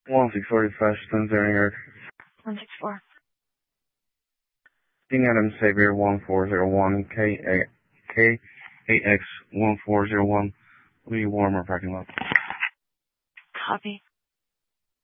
1645 Stunzering Earth. 164. King Adam Savior 1401 KAX 1401. Lee Warmer parking lot. Copy.